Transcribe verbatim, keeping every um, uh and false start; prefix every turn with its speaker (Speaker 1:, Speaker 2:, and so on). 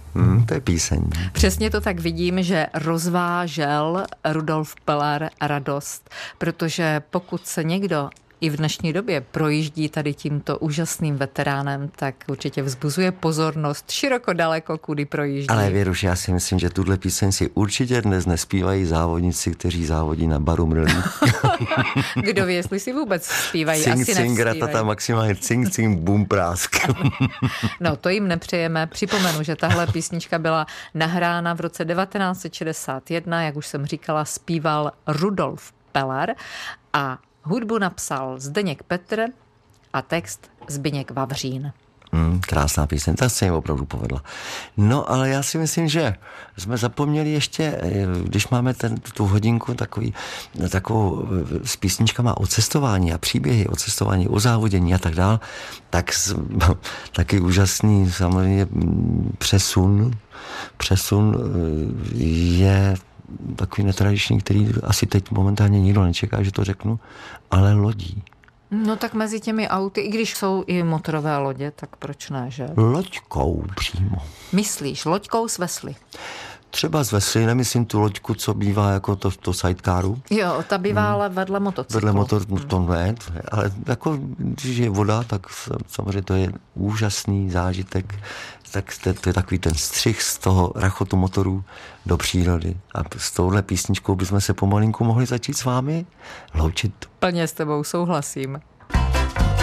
Speaker 1: Hmm, to je píseň.
Speaker 2: Přesně to tak vidím, že rozvážel Rudolf Peller radost, protože pokud se někdo i v dnešní době projíždí tady tímto úžasným veteránem, tak určitě vzbuzuje pozornost široko daleko, kudy projíždí.
Speaker 1: Ale Věruš, já si myslím, že tuhle píseň si určitě dnes nespívají závodníci, kteří závodí na baru Mrlí.
Speaker 2: Kdo ví, jestli si vůbec zpívají,
Speaker 1: cing,
Speaker 2: asi
Speaker 1: cing,
Speaker 2: nevzpívají.
Speaker 1: ratata, maximálně cing, cing, bum, prásk.
Speaker 2: No, to jim nepřejeme. Připomenu, že tahle písnička byla nahrána v roce devatenáct set šedesát jedna, jak už jsem říkala, zpíval Rudolf Peller a hudbu napsal Zdeněk Petr a text Zbyněk Vavřín.
Speaker 1: Hmm, krásná píseň, ta se jim opravdu povedla. No, ale já si myslím, že jsme zapomněli ještě, když máme ten, tu hodinku takový, takovou s písničkama o cestování a příběhy o cestování, o závodění a tak dál, tak taky úžasný samozřejmě přesun. Přesun je takový netradiční, který asi teď momentálně nikdo nečeká, že to řeknu, ale lodí.
Speaker 2: No tak mezi těmi auty, i když jsou i motorové lodě, tak proč ne, že?
Speaker 1: Loďkou přímo.
Speaker 2: Myslíš, loďkou s vesly?
Speaker 1: Třeba z vesly, nemyslím tu loďku, co bývá jako to, to sidecaru.
Speaker 2: Jo, ta bývá hmm. ale vedle motocyklu.
Speaker 1: Vedle motor, to ne, ale jako, když je voda, tak samozřejmě to je úžasný zážitek. Tak to, to je takový ten střih z toho rachotu motorů do přírody. A s touhle písničkou bychom se pomalinku mohli začít s vámi loučit.
Speaker 2: Plně s tebou souhlasím.